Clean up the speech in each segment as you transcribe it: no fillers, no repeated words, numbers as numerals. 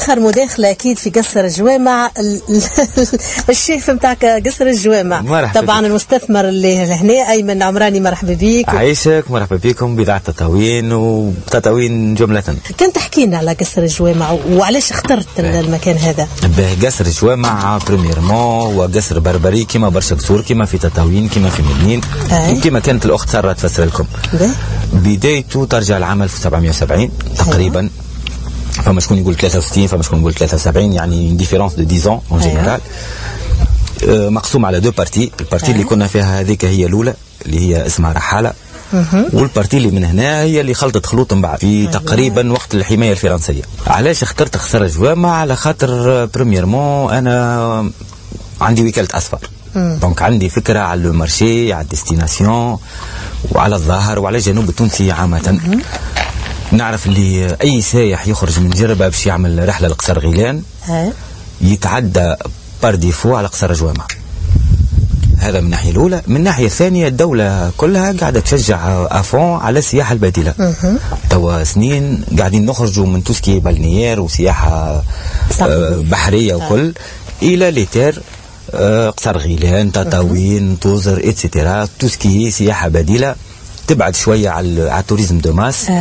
اخر مداخله اكيد في قصر الجوامع. الشيف نتاع قصر الجوامع طبعا المستثمر اللي هنا ايمن عمراني، مرحبا بك. عايشك، مرحبا بكم. بضاعة تطاوين وتطاوين جمله. كنت تحكي لنا على قصر الجوامع وعلاش اخترت المكان هذا؟ قصر الجوامع بريميرمون هو قصر بربري كما برشا قصور، كما في تطاوين، كما في مدنين، كما كانت الاخت ساره تفسر لكم. بدايته ترجع لعام 1770 تقريبا. فما شكون يقول 63، فما شكون يقول 73، يعني ديفيرونس دو 10 ans en général. مقسوم على دو بارتي. البارتي اللي كنا فيها هذيك هي الاولى اللي هي اسمها رحاله، والبارتي اللي من هنا هي اللي خلطت خلوط من بعد في تقريبا وقت الحمايه الفرنسيه. علاش اخترت قصر الجوامع؟ على خاطر بريميرمون انا عندي وكاله اسفار، دونك عندي فكره على لو مارشي، على الديستيناسيون، وعلى الظاهر، وعلى الجنوب التونسي عامه. نعرف اللي اي سايح يخرج من جربه باش يعمل رحله لقصر غيلان يتعدى بار ديفو على قصر الجوامع. هذا من الناحيه الاولى. من الناحيه الثانيه الدوله كلها قاعده تشجع افون على السياحه البديله. توا سنين قاعدين نخرجوا من توسكي بالنيير وسياحه بحريه وكل الى ليتير، قصر غيلان، تطاوين، توزر اتسيتيرا، توسكي سياحه بديله تبعد شويه على التوريزم دو ماس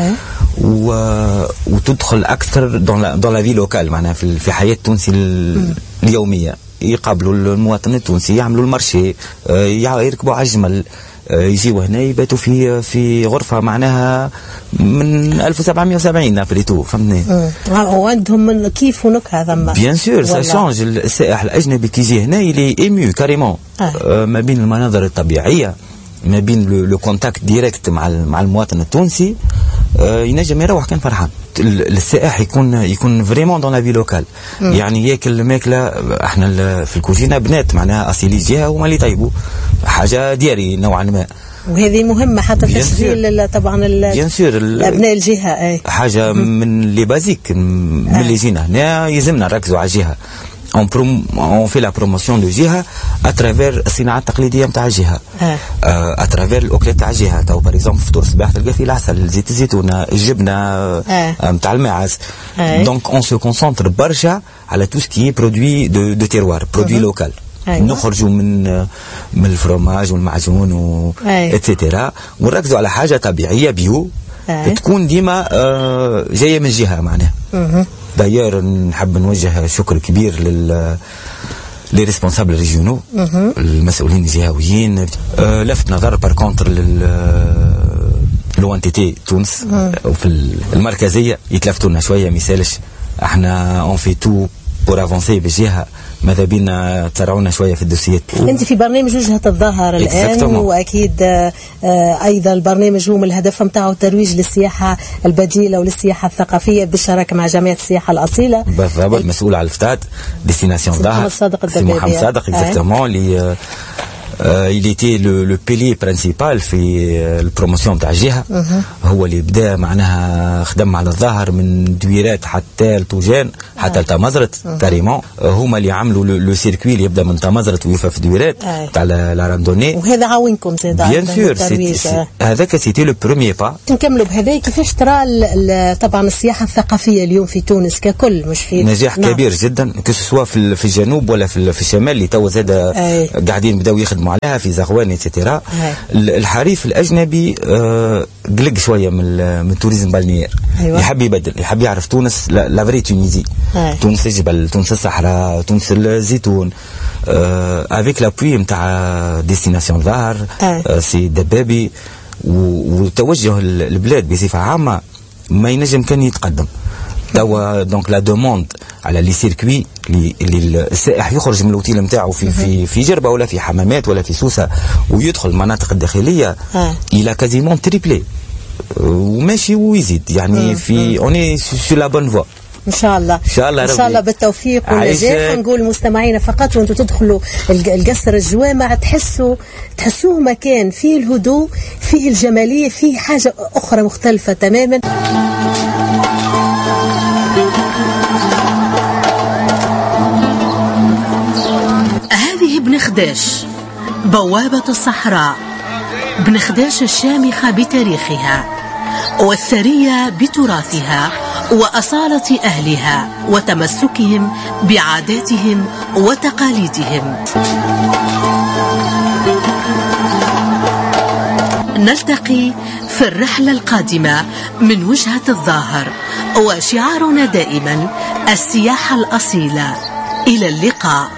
وتدخل اكثر دون لا في لوكال، معناها في حياه التونسي اليوميه. يقابلوا المواطن التونسي، يعملوا المارشي، يركبوا على الجمل، يجيوا هنا يباتوا في غرفه معناها من 1770 نابريتو، فهمتني؟ وعندهم من كيف ونكهه ثم بيان سور سا شونج. السائح الاجنبي كي يجي هنا يلي ايميو كاريمون ما بين المناظر الطبيعيه، ما بين لو كونتاكت ديريكت مع المواطن التونسي، ينجم يروح كان فرحان. السائح يكون فريمون دون لا في لوكال، يعني ياكل ماكله. احنا في الكوجينه بنات معناها اصيلي جهه وما اللي طيبوا حاجه دياري نوعا ما، وهذه مهمه حتى تشغيل طبعا ابناء الجهه. حاجه من لي بازيك من اللي جينا هنا يلزمنا نركزوا على الجهه. on fait la promotion de جهة اترافير الصناعة التقليدية نتاع الجهة، اترافير الاكلات تاع الجهة. تو باغ اكزومبل فطور الصباح تلقى فيه العسل، زيت الزيتونة، الجبنة نتاع الماعز. دونك اون سو كونسونتر برشا على تو سكي برودوي دو تيروار، برودوي لوكال. نخرجوا من الفروماج والمعجون اتسيتيرا، ونركزوا على حاجة طبيعية بيو تكون ديما جاية من الجهة معناها. داير نحب نوجه شكر كبير لي ريسبونسابل ريجيونو، المسؤولين الجهويين. لفت نظر بار كونتر لو ان تي تي تونس وفي المركزيه يتلفتوا لنا شويه، ما يسالش. احنا اون في تو بور افونسي بالجهه، ماذا بينا تراونا شويه في الدوسيات. انت في برنامج وجهه الظاهر الان، واكيد ايضا البرنامج هو من الهدف نتاعو الترويج للسياحه البديله وللسياحه الثقافيه بالشراكه مع جمعيه السياحه الاصيله. بالضبط، مسؤول على الفتات ديستيناسيون ظاهر محمد صادق اكزاكتومون اللي il était le pilier principal في البروموسيون تاع الجهه. هو اللي بدا معناها خدم على الظاهر من دويرات حتى لطوجان حتى لتمازرت كاريمون. هما اللي عملوا لو سيركوي اللي يبدا من تمازرت ويوفى في دويرات تاع لا راندوني، وهذا عاونكم زاد بيان سور. هذاك سيتي لو بروميير با. نكملوا بهذا. كيفاش ترى طبعا السياحه الثقافيه اليوم في تونس ككل؟ مش في نجاح كبير جدا، كسوا في الجنوب ولا في الشمال اللي تو زاد قاعدين بداو يخدموا عليها في زغوان اتسيتيرا. الحريف الاجنبي قلق شويه من التوريزم بالنيير. يحب يبدل، يحب يعرف تونس لا فري تونيزي، تونس الجبل، تونس الصحراء، تونس الزيتون، افيك لابوي نتاع ديستيناسيون ظاهر سي دبابي. وتوجه البلاد بصفه عامه ما ينجم كان يتقدم. توا دونك لا دوموند على لي سيركوي اللي السائح يخرج من الاوتيل نتاعو في جربه ولا في حمامات ولا في سوسه ويدخل المناطق الداخليه الى كازيمون تريبلي وماشي ويزيد، يعني في اوني سو لا بون فوا. ان شاء الله ان شاء الله بالتوفيق والنجاح. نقول مستمعينا فقط وانتم تدخلوا القصر الجوامع تحسوه مكان فيه الهدوء، فيه الجماليه، فيه حاجه اخرى مختلفه تماما. هذه بن خداش بوابة الصحراء، بن خداش الشامخة بتاريخها والثرية بتراثها وأصالة أهلها وتمسكهم بعاداتهم وتقاليدهم. نلتقي في الرحلة القادمة من وجهة الظاهر، وشعارنا دائما السياحة الأصيلة. إلى اللقاء.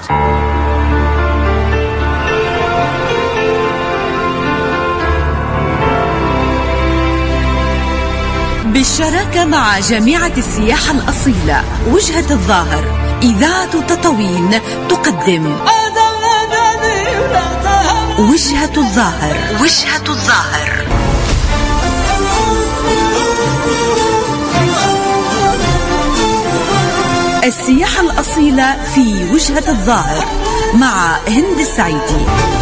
بالشراكة مع جامعة السياحة الأصيلة وجهة الظاهر، إذاعة تطاوين تقدم وجهة الظاهر. وجهة الظاهر. السياحة الأصيلة في وجهة الظاهر مع هند السعيدي.